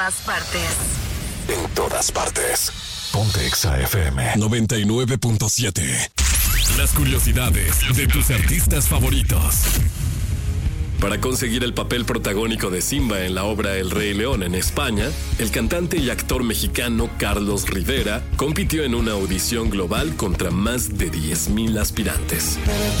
partes. En todas partes. Ponte Exa FM 99.7. Las curiosidades de tus artistas favoritos. Para conseguir el papel protagónico de Simba en la obra El Rey León en España, el cantante y actor mexicano Carlos Rivera compitió en una audición global contra más de 10,000 aspirantes.